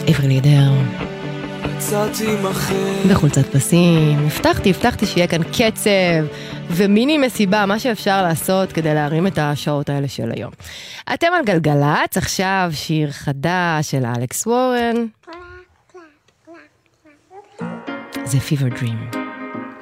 עברי לידר. יצאתי מחר. בחולצת פסים. הבטחתי שיהיה כאן קצב ומיני מסיבה, מה שאפשר לעשות כדי להרים את השעות האלה של היום. אתם על גלגלץ, עכשיו שיר חדש של אלכס וורן. זה Fever Dream.